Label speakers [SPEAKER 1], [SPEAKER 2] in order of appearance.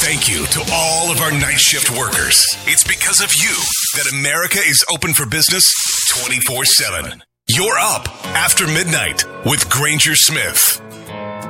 [SPEAKER 1] Thank you to all of our night shift workers. It's because of you that America is open for business 24/7. You're up after midnight with Granger Smith.